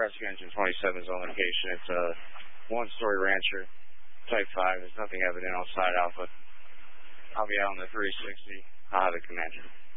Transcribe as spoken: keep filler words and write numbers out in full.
Rescue Engine twenty-seven is on location. It's a one-story rancher, Type five. There's nothing evident on side Alpha. I'll be out on the three sixty. I'll have it, Commander.